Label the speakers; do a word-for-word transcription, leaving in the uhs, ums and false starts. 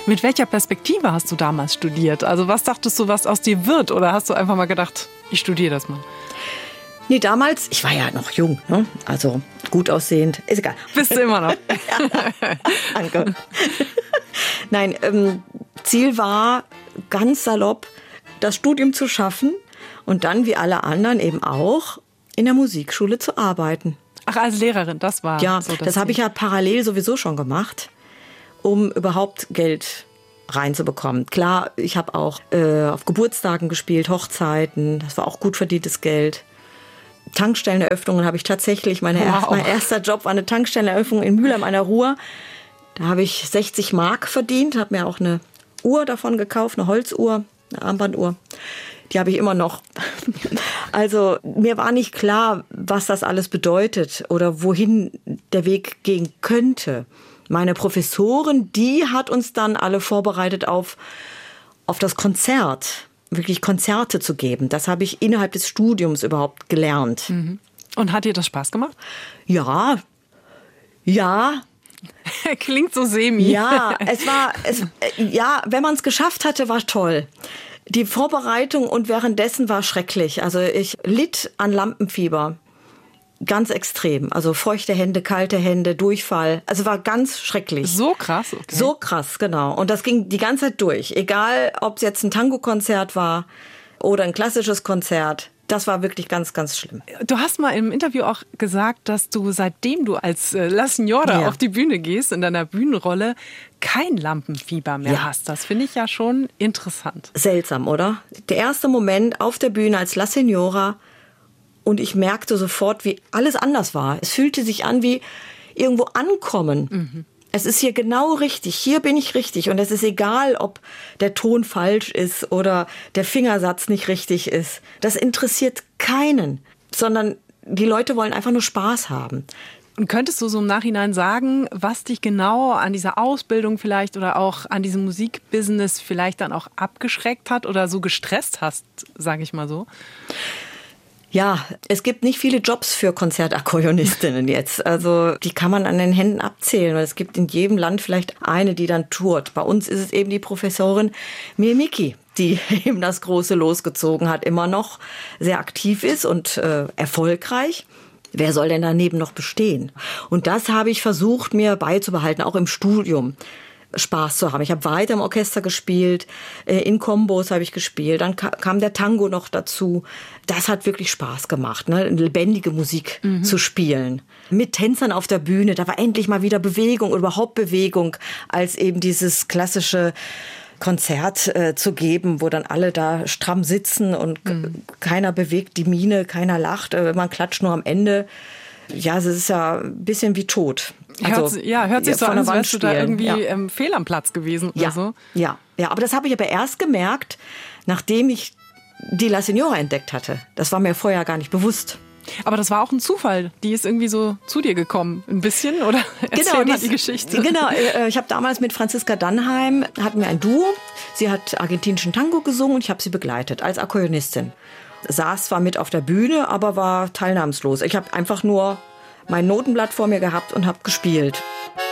Speaker 1: Mit welcher Perspektive hast du damals studiert? Also was dachtest du, was aus dir wird? Oder hast du einfach mal gedacht, ich studiere das mal?
Speaker 2: Nee, damals, ich war ja noch jung, ne? Also gut aussehend, ist egal.
Speaker 1: Bist du immer noch.
Speaker 2: Danke. Nein, ähm, Ziel war ganz salopp, das Studium zu schaffen und dann wie alle anderen eben auch in der Musikschule zu arbeiten.
Speaker 1: Ach, als Lehrerin, das war
Speaker 2: Ja,
Speaker 1: so das
Speaker 2: das habe ich ja parallel sowieso schon gemacht, um überhaupt Geld reinzubekommen. Klar, ich habe auch äh, auf Geburtstagen gespielt, Hochzeiten, das war auch gut verdientes Geld. Tankstelleneröffnungen habe ich tatsächlich, meine
Speaker 1: wow.
Speaker 2: erst, mein erster Job war eine Tankstelleneröffnung in Mülheim an der Ruhr. Da habe ich sechzig Mark verdient, habe mir auch eine Uhr davon gekauft, eine Holzuhr, eine Armbanduhr. Die habe ich immer noch. Also mir war nicht klar, was das alles bedeutet oder wohin der Weg gehen könnte. Meine Professorin, die hat uns dann alle vorbereitet auf, auf das Konzert. Wirklich Konzerte zu geben. Das habe ich innerhalb des Studiums überhaupt gelernt.
Speaker 1: Mhm. Und hat dir das Spaß gemacht?
Speaker 2: Ja, ja.
Speaker 1: Klingt so semi.
Speaker 2: Ja, es war, es, ja, wenn man es geschafft hatte, war toll. Die Vorbereitung und währenddessen war schrecklich. Also ich litt an Lampenfieber. Ganz extrem. Also feuchte Hände, kalte Hände, Durchfall. Also war ganz schrecklich.
Speaker 1: So krass, okay.
Speaker 2: So krass, genau. Und das ging die ganze Zeit durch. Egal, ob es jetzt ein Tango-Konzert war oder ein klassisches Konzert. Das war wirklich ganz, ganz schlimm.
Speaker 1: Du hast mal im Interview auch gesagt, dass du, seitdem du als La Signora ja. auf die Bühne gehst, in deiner Bühnenrolle, kein Lampenfieber mehr ja. hast. Das finde ich ja schon interessant.
Speaker 2: Seltsam, oder? Der erste Moment auf der Bühne als La Signora. Und ich merkte sofort, wie alles anders war. Es fühlte sich an wie irgendwo ankommen. Mhm. Es ist hier genau richtig. Hier bin ich richtig. Und es ist egal, ob der Ton falsch ist oder der Fingersatz nicht richtig ist. Das interessiert keinen. Sondern die Leute wollen einfach nur Spaß haben.
Speaker 1: Und könntest du so im Nachhinein sagen, was dich genau an dieser Ausbildung vielleicht oder auch an diesem Musikbusiness vielleicht dann auch abgeschreckt hat oder so gestresst hast, sage ich mal so?
Speaker 2: Ja, es gibt nicht viele Jobs für Konzertakkordeonistinnen jetzt. Also die kann man an den Händen abzählen. Weil es gibt in jedem Land vielleicht eine, die dann tourt. Bei uns ist es eben die Professorin Mimiki, die eben das große losgezogen hat, immer noch sehr aktiv ist und äh, erfolgreich. Wer soll denn daneben noch bestehen? Und das habe ich versucht, mir beizubehalten, auch im Studium. Spaß zu haben. Ich habe weiter im Orchester gespielt, in Kombos habe ich gespielt, dann kam der Tango noch dazu. Das hat wirklich Spaß gemacht, ne? Lebendige Musik mhm. zu spielen. Mit Tänzern auf der Bühne, da war endlich mal wieder Bewegung, überhaupt Bewegung, als eben dieses klassische Konzert äh, zu geben, wo dann alle da stramm sitzen und mhm. keiner bewegt die Miene, keiner lacht, äh, man klatscht nur am Ende. Ja, es ist ja ein bisschen wie tot. Also,
Speaker 1: hört, ja, hört sich so an, als wärst du da irgendwie
Speaker 2: ja.
Speaker 1: ähm, fehl am Platz gewesen oder
Speaker 2: ja,
Speaker 1: so.
Speaker 2: Ja, ja, aber das habe ich aber erst gemerkt, nachdem ich die La Signora entdeckt hatte. Das war mir vorher gar nicht bewusst.
Speaker 1: Aber das war auch ein Zufall. Die ist irgendwie so zu dir gekommen, ein bisschen, oder? Erzähl
Speaker 2: genau,
Speaker 1: mal
Speaker 2: die,
Speaker 1: die Geschichte.
Speaker 2: Genau, ich habe damals mit Franziska Dannheim, hatten wir ein Duo. Sie hat argentinischen Tango gesungen und ich habe sie begleitet als Akkordeonistin. Saß zwar mit auf der Bühne, aber war teilnahmslos. Ich habe einfach nur mein Notenblatt vor mir gehabt und habe gespielt.